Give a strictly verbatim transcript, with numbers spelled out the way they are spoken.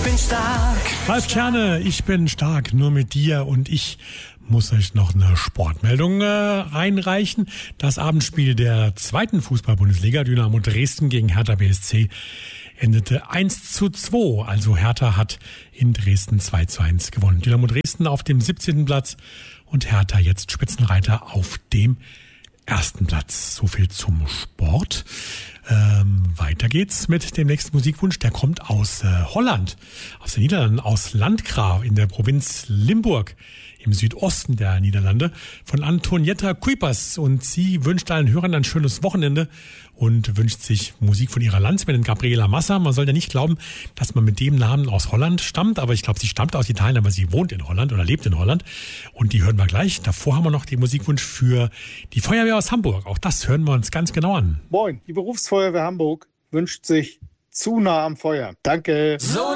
bin stark. Ralf Kerne, ich bin stark, nur mit dir, und ich muss euch noch eine Sportmeldung äh, einreichen. Das Abendspiel der zweiten Fußball-Bundesliga, Dynamo Dresden gegen Hertha B S C, endete eins zu zwei. Also Hertha hat in Dresden zwei zu eins gewonnen. Dynamo Dresden auf dem siebzehnten Platz und Hertha jetzt Spitzenreiter auf dem ersten Platz. So viel zum Sport. Ähm, weiter geht's mit dem nächsten Musikwunsch. Der kommt aus äh, Holland, aus den Niederlanden, aus Landgraaf in der Provinz Limburg im Südosten der Niederlande, von Antonietta Kuipers. Und sie wünscht allen Hörern ein schönes Wochenende und wünscht sich Musik von ihrer Landsmännin Gabriela Massa. Man soll ja nicht glauben, dass man mit dem Namen aus Holland stammt, aber ich glaube, sie stammt aus Italien, aber sie wohnt in Holland oder lebt in Holland. Und die hören wir gleich. Davor haben wir noch den Musikwunsch für die Feuerwehr aus Hamburg. Auch das hören wir uns ganz genau an. Moin, die Berufsfeuerwehr Hamburg wünscht sich Zu nah am Feuer. Danke. So